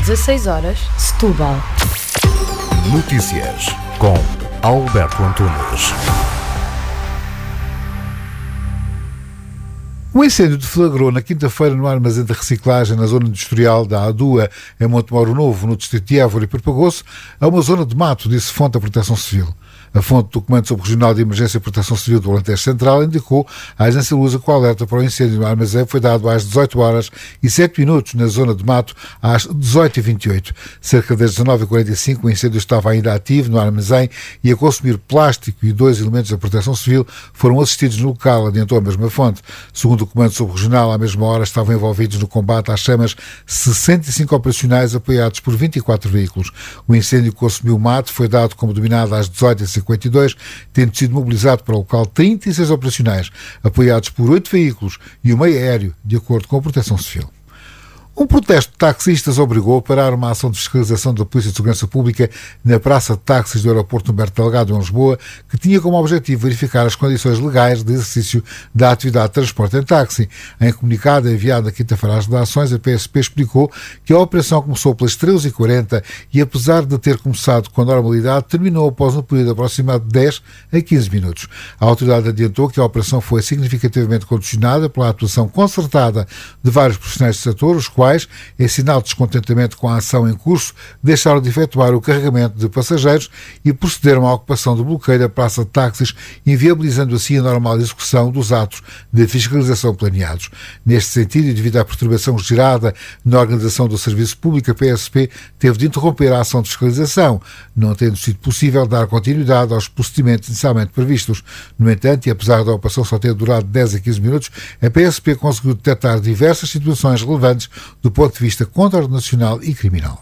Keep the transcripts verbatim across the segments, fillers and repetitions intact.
dezasseis horas, Setúbal. Notícias com Alberto Antunes. O incêndio deflagrou na quinta-feira no armazém de reciclagem na zona industrial da Adua, em Montemoro Novo, no distrito de Évora, e propagou-se a uma zona de mato, disse fonte da Proteção Civil. A fonte do Comando Subregional de Emergência e Proteção Civil do Alentejo Central indicou à Agência Lusa que o alerta para o incêndio no armazém foi dado às dezoito horas e sete minutos na zona de mato, às dezoito e vinte e oito. Cerca das dezanove e quarenta e cinco o incêndio estava ainda ativo no armazém e a consumir plástico, e dois elementos da Proteção Civil foram assistidos no local, adiantou a mesma fonte. Segundo o Comando Subregional, à mesma hora estavam envolvidos no combate às chamas sessenta e cinco operacionais apoiados por vinte e quatro veículos. O incêndio que consumiu mato foi dado como dominado às dezoito e cinquenta e dois, tendo sido mobilizado para o local trinta e seis operacionais, apoiados por oito veículos e o meio aéreo, de acordo com a Proteção Civil. Um protesto de taxistas obrigou a parar uma ação de fiscalização da Polícia de Segurança Pública na Praça de Táxis do Aeroporto Humberto Delgado, em Lisboa, que tinha como objetivo verificar as condições legais de exercício da atividade de transporte em táxi. Em comunicado enviado na quinta-feira às redações, a P S P explicou que a operação começou pelas treze e quarenta e, apesar de ter começado com a normalidade, terminou após um período aproximado de dez a quinze minutos. A autoridade adiantou que a operação foi significativamente condicionada pela atuação concertada de vários profissionais do setor, os quais, em sinal de descontentamento com a ação em curso, deixaram de efetuar o carregamento de passageiros e procederam à ocupação do bloqueio da praça de táxis, inviabilizando assim a normal execução dos atos de fiscalização planeados. Neste sentido, e devido à perturbação gerada na organização do serviço público, a P S P teve de interromper a ação de fiscalização, não tendo sido possível dar continuidade aos procedimentos inicialmente previstos. No entanto, e apesar da operação só ter durado dez a quinze minutos, a P S P conseguiu detectar diversas situações relevantes do ponto de vista contraordenacional e criminal.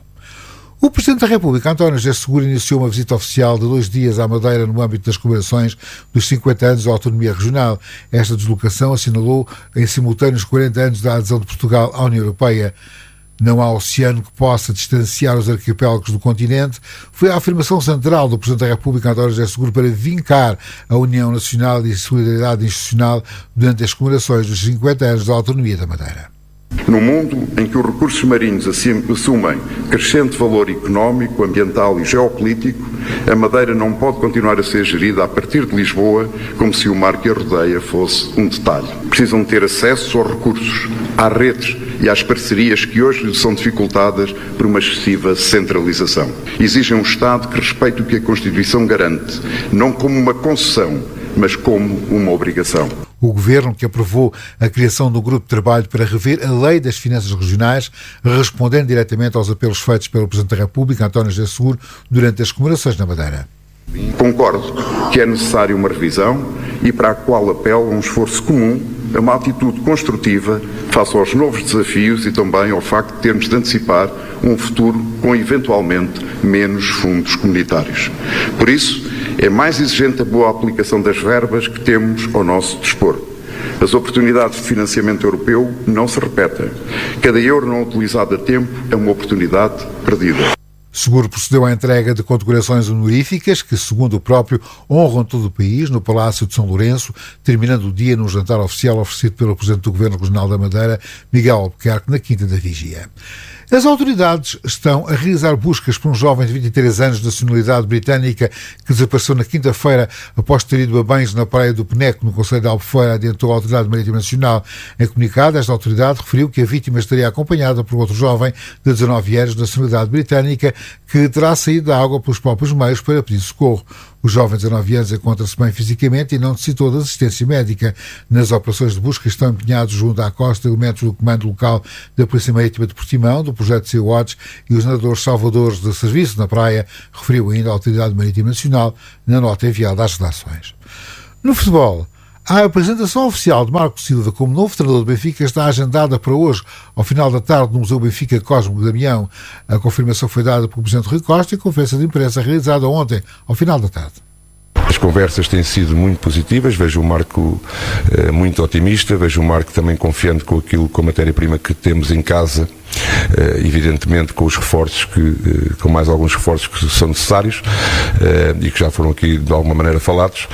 O Presidente da República, António José Seguro, iniciou uma visita oficial de dois dias à Madeira no âmbito das comemorações dos cinquenta anos da autonomia regional. Esta deslocação assinalou em simultâneo os quarenta anos da adesão de Portugal à União Europeia. Não há oceano que possa distanciar os arquipélagos do continente. Foi a afirmação central do Presidente da República, António José Seguro, para vincar a união nacional e a solidariedade institucional durante as comemorações dos cinquenta anos da autonomia da Madeira. No mundo em que os recursos marinhos assumem crescente valor económico, ambiental e geopolítico, a Madeira não pode continuar a ser gerida a partir de Lisboa como se o mar que a rodeia fosse um detalhe. Precisam ter acesso aos recursos, às redes e às parcerias que hoje lhes são dificultadas por uma excessiva centralização. Exigem um Estado que respeite o que a Constituição garante, não como uma concessão, mas como uma obrigação. O Governo, que aprovou a criação do grupo de trabalho para rever a Lei das Finanças Regionais, respondendo diretamente aos apelos feitos pelo Presidente da República, António José Seguro, durante as comemorações na Madeira. Concordo que é necessária uma revisão e para a qual apelo a um esforço comum, a uma atitude construtiva face aos novos desafios e também ao facto de termos de antecipar um futuro com eventualmente menos fundos comunitários. Por isso, é mais exigente a boa aplicação das verbas que temos ao nosso dispor. As oportunidades de financiamento europeu não se repetem. Cada euro não utilizado a tempo é uma oportunidade perdida. Seguro procedeu à entrega de condecorações honoríficas que, segundo o próprio, honram todo o país no Palácio de São Lourenço, terminando o dia num jantar oficial oferecido pelo Presidente do Governo Regional da Madeira, Miguel Albuquerque, na Quinta da Vigia. As autoridades estão a realizar buscas por um jovem de vinte e três anos de nacionalidade britânica que desapareceu na quinta-feira após ter ido a banhos na praia do Peneco, no concelho de Albufeira, adiantou a Autoridade Marítima Nacional. Em comunicado, esta autoridade referiu que a vítima estaria acompanhada por outro jovem de dezanove anos de nacionalidade britânica que terá saído da água pelos próprios meios para pedir socorro. O jovem de dezanove anos encontra-se bem fisicamente e não necessitou de assistência médica. Nas operações de busca estão empenhados junto à costa elementos do Comando Local da Polícia Marítima de Portimão, do Projeto Sea-Watch e os nadadores salvadores de serviço na praia, referiu ainda a Autoridade Marítima Nacional na nota enviada às redações. No futebol, a apresentação oficial de Marco Silva como novo treinador do Benfica está agendada para hoje, ao final da tarde, no Museu Benfica Cosmo de Damião. A confirmação foi dada pelo Presidente Rui Costa e a conferência de imprensa realizada ontem, ao final da tarde. As conversas têm sido muito positivas, vejo o Marco eh, muito otimista, vejo o Marco também confiante com aquilo, com a matéria-prima que temos em casa, eh, evidentemente com os reforços, que, eh, com mais alguns reforços que são necessários eh, e que já foram aqui de alguma maneira falados,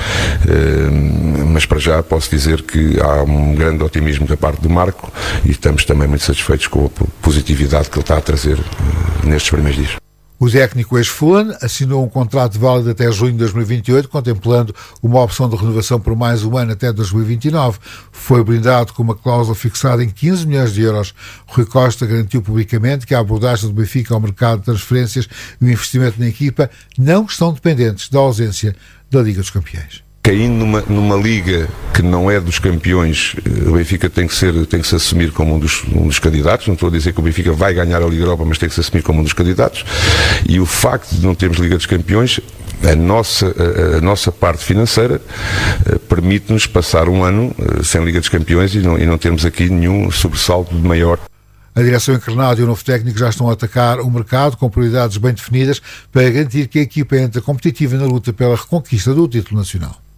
eh, mas para já posso dizer que há um grande otimismo da parte do Marco e estamos também muito satisfeitos com a positividade que ele está a trazer eh, nestes primeiros dias. O técnico ex-Fulham assinou um contrato válido até junho de dois mil e vinte e oito, contemplando uma opção de renovação por mais um ano até dois mil e vinte e nove. Foi blindado com uma cláusula fixada em quinze milhões de euros. Rui Costa garantiu publicamente que a abordagem do Benfica ao mercado de transferências e o investimento na equipa não estão dependentes da ausência da Liga dos Campeões. Caindo numa, numa liga que não é dos campeões, o Benfica tem que, ser, tem que se assumir como um dos, um dos candidatos. Não estou a dizer que o Benfica vai ganhar a Liga Europa, mas tem que se assumir como um dos candidatos. E o facto de não termos Liga dos Campeões, a nossa, a, a nossa parte financeira permite-nos passar um ano sem Liga dos Campeões e não, e não termos aqui nenhum sobressalto de maior. A direção encarnada e o novo técnico já estão a atacar o mercado com prioridades bem definidas para garantir que a equipa entre competitiva na luta pela reconquista do título nacional.